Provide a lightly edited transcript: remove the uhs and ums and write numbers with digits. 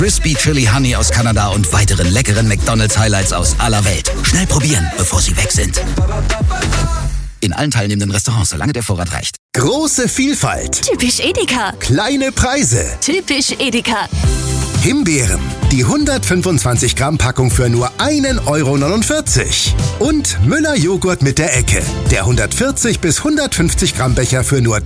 Crispy Chili Honey aus Kanada und weiteren leckeren McDonald's Highlights aus aller Welt. Schnell probieren, bevor sie weg sind. In allen teilnehmenden Restaurants, solange der Vorrat reicht. Große Vielfalt. Typisch Edeka. Kleine Preise. Typisch Edeka. Himbeeren. Die 125 Gramm Packung für nur 1,49 €. Und Müller Joghurt mit der Ecke. Der 140 bis 150 Gramm Becher für nur